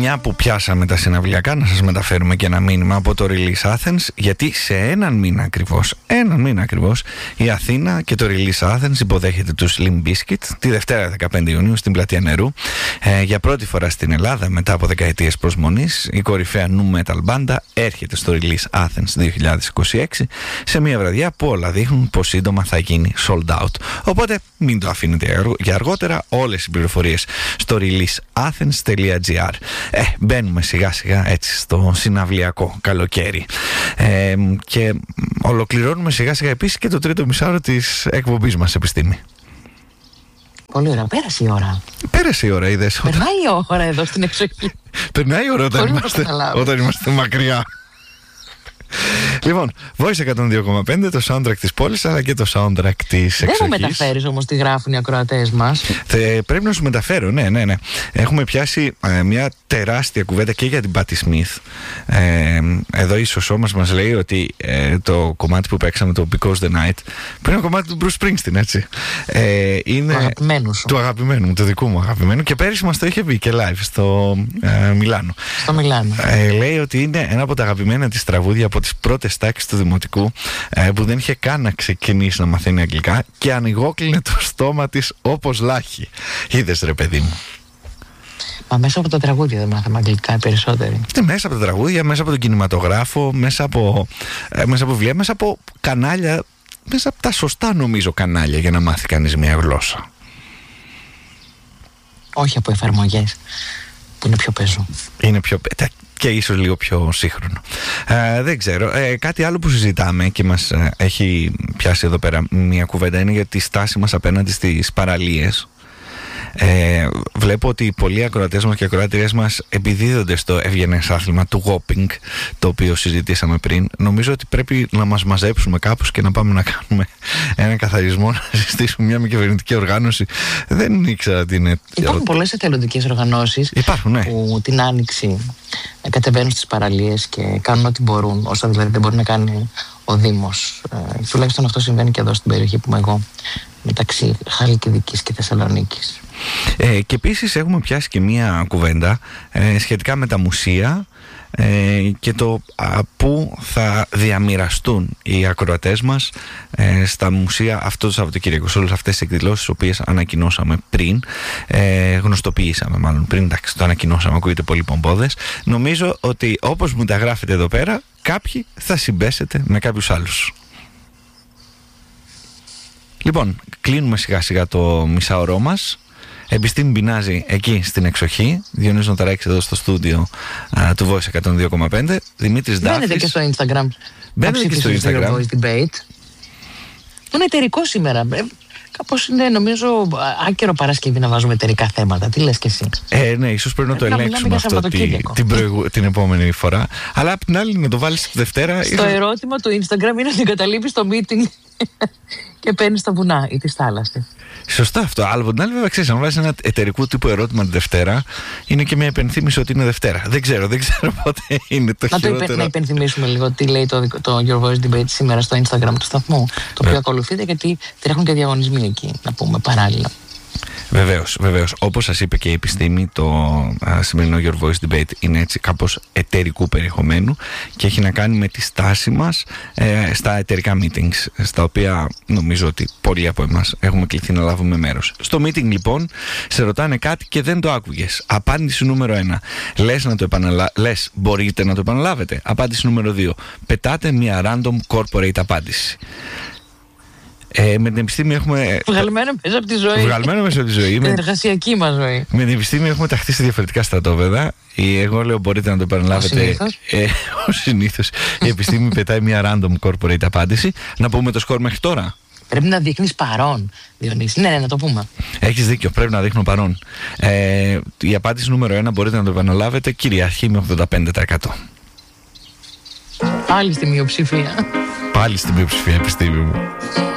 Μια που πιάσαμε τα συναυλιακά, να σας μεταφέρουμε και ένα μήνυμα από το Release Athens, γιατί σε έναν μήνα ακριβώς, η Αθήνα και το Release Athens υποδέχεται τους Limp Bizkit τη Δευτέρα 15 Ιουνίου στην Πλατεία Νερού. Για πρώτη φορά στην Ελλάδα, μετά από δεκαετίες προσμονής, η κορυφαία nu metal μπάντα έρχεται στο Release Athens 2026 σε μια βραδιά που όλα δείχνουν πως σύντομα θα γίνει sold out. Οπότε μην το αφήνετε για αργότερα. Όλες οι πληροφορίες στο releaseathens.gr. Μπαίνουμε σιγά σιγά έτσι στο συναυλιακό καλοκαίρι, και ολοκληρώνουμε σιγά σιγά επίσης και το τρίτο μισάωρο της εκπομπής μας Επιστήμη. Πολύ ωραία, πέρασε η ώρα. Πέρασε η ώρα, είδες. Περνάει η ώρα εδώ στην εξοχή. Περνάει η ώρα όταν είμαστε μακριά. Λοιπόν, Voice 102,5, το soundtrack της πόλης αλλά και το soundtrack της εξοχής. Δεν μου μεταφέρεις όμως τι γράφουν οι ακροατές μας. Πρέπει να σου μεταφέρω, ναι. Έχουμε πιάσει μια τεράστια κουβέντα και για την Patti Smith. Εδώ η Σωσό μας λέει ότι το κομμάτι που παίξαμε, το Because the Night, πριν είναι κομμάτι του Bruce Springsteen, έτσι. Είναι του αγαπημένου σου. Του αγαπημένου μου, του δικού μου αγαπημένου. Και πέρυσι μας το είχε πει και live στο Μιλάνο. Στο Μιλάνο. Λέει ότι είναι ένα από τα αγαπημένα της τραγούδια από τις πρώτες τάξεις του δημοτικού, που δεν είχε καν να ξεκινήσει να μαθαίνει αγγλικά και ανοιγόκλεινε το στόμα της όπως λάχη. Είδες ρε παιδί μου. Μα μέσα από τα τραγούδια δεν μάθαμε αγγλικά οι περισσότεροι. Μέσα από τα τραγούδια, μέσα από τον κινηματογράφο, μέσα από βιβλία, μέσα από κανάλια, μέσα από τα σωστά νομίζω κανάλια για να μάθει κανείς μια γλώσσα. Όχι από εφαρμογές που είναι πιο πεζό. Είναι πιο και ίσως λίγο πιο σύγχρονο. Δεν ξέρω. Κάτι άλλο που συζητάμε και μας έχει πιάσει εδώ πέρα μια κουβέντα είναι για τη στάση μας απέναντι στις παραλίες. Βλέπω ότι πολλοί ακροατές μας και ακροατριές μας επιδίδονται στο ευγενές άθλημα του hopping, το οποίο συζητήσαμε πριν. Νομίζω ότι πρέπει να μας μαζέψουμε κάπως και να πάμε να κάνουμε ένα καθαρισμό, να συστήσουμε μια μη κυβερνητική οργάνωση. Δεν ήξερα τι είναι. Υπάρχουν πολλές εθελοντικές οργανώσεις που την Άνοιξη κατεβαίνουν στις παραλίες και κάνουν ό,τι μπορούν, όσα δηλαδή δεν μπορεί να κάνει ο Δήμος. Τουλάχιστον αυτό συμβαίνει και εδώ στην περιοχή που είμαι εγώ, μεταξύ Χαλκιδικής και Θεσσαλονίκης. Και επίσης έχουμε πιάσει και μία κουβέντα σχετικά με τα μουσεία και το πού θα διαμοιραστούν οι ακροατές μας στα μουσεία αυτό το Σαββατοκύριακο, σε όλες αυτές τις εκδηλώσεις τις οποίες ανακοινώσαμε πριν, γνωστοποιήσαμε μάλλον πριν, εντάξει, το ανακοινώσαμε, ακούγεται πολύ πομπόδες. Νομίζω ότι όπως μου τα γράφετε εδώ πέρα, κάποιοι θα συμπέσετε με κάποιους άλλους. Λοιπόν, κλείνουμε σιγά σιγά το μισάωρό μας. Επιστήμη πεινάζει εκεί στην εξοχή. Διονύσης Νοταράκης εδώ στο στούντιο του Voice 102,5. Δημήτρης Ντάφης. Μπαίνετε και στο Instagram. Μπαίνετε και στο Instagram. Voice Debate. Είναι εταιρικό σήμερα. Κάπως είναι νομίζω άκερο Παρασκευή να βάζουμε εταιρικά θέματα. Τι λες και εσύ? Ναι, ίσως πρέπει να το ελέγξουμε αυτό την επόμενη φορά. Αλλά απ' την άλλη να το βάλεις τη Δευτέρα. Το ερώτημα του Instagram είναι ότι εγκαταλείπεις το meeting και παίρνεις τα βουνά ή τις θάλασσες. Σωστά αυτό. Αλλά από την άλλη, βέβαια, ξέρεις, αν βάζεις ένα εταιρικού τύπου ερώτημα τη Δευτέρα, είναι και μια υπενθύμηση ότι είναι Δευτέρα. Δεν ξέρω πότε είναι το χειρότερο. Να υπενθυμίσουμε λίγο τι λέει το Your Voice Debate σήμερα στο Instagram του σταθμού, το οποίο ακολουθείτε, γιατί τρέχουν και διαγωνισμοί εκεί, να πούμε παράλληλα. Βεβαίως. Όπως σας είπε και η επιστήμη, το σημερινό Your Voice Debate είναι έτσι κάπως εταιρικού περιεχομένου και έχει να κάνει με τη στάση μας στα εταιρικά meetings, στα οποία νομίζω ότι πολλοί από εμάς έχουμε κληθεί να λάβουμε μέρος. Στο meeting λοιπόν σε ρωτάνε κάτι και δεν το άκουγες. Απάντηση νούμερο 1. Λες μπορείτε να το επαναλάβετε. Απάντηση νούμερο 2. Πετάτε μια random corporate απάντηση. Με την επιστήμη έχουμε. Βγαλμένο μέσα από τη ζωή. Με την εργασιακή μας ζωή. Με την επιστήμη έχουμε ταχθεί σε διαφορετικά στρατόπεδα. Εγώ λέω μπορείτε να το επαναλάβετε. Ως συνήθως. Η επιστήμη πετάει μια random corporate απάντηση. Να πούμε το σκορ μέχρι τώρα. Πρέπει να δείχνεις παρόν, Διονύση. Ναι, να το πούμε. Έχεις δίκιο, πρέπει να δείχνω παρόν. Η απάντηση νούμερο 1 μπορείτε να το επαναλάβετε. Κυριαρχεί με 85%. Πάλι στη μειοψηφία. Πάλι στη μειοψηφία, επιστήμη μου.